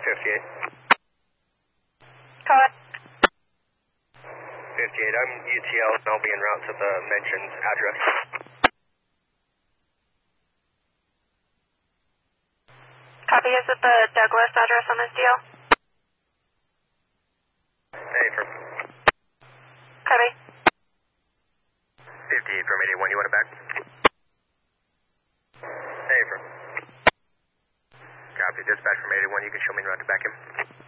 Call it. 58, I'm UTL, and I'll be en route to the mentioned address. Copy, is it the Douglas address on this deal? Hey, from Copy. 58 from 81, you want it back? Hey, from Copy, dispatch from 81, you can show me en route to back him.